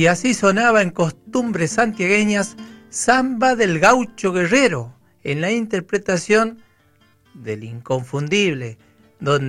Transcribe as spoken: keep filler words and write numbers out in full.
Y así sonaba en costumbres santiagueñas Samba del Gaucho Guerrero, en la interpretación del inconfundible, donde